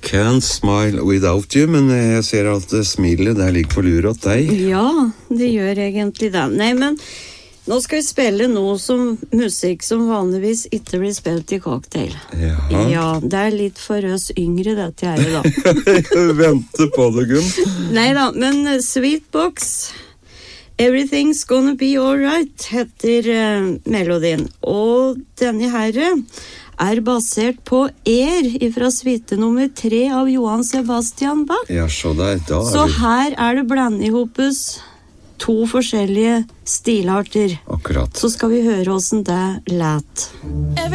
Can't smile without you, men jeg ser at smilet der ligger på lur åt deg. Ja, det gjør egentlig det. Nei, men nå skal vi spille noe som musikk som vanligvis ikke blir spilt i cocktail. Ja, det er litt for oss yngre dette her da. Jeg venter på det, Gunn. Neida, men Sweetbox, Everything's Gonna Be Alright heter melodien. Og denne herre er basert på fra suite nummer 3 av Johann Sebastian Bach. Ja, så der, da Så her er det blandet i hopes 2 forskjellige stilarter. Akkurat. Så skal vi høre hvordan det lät.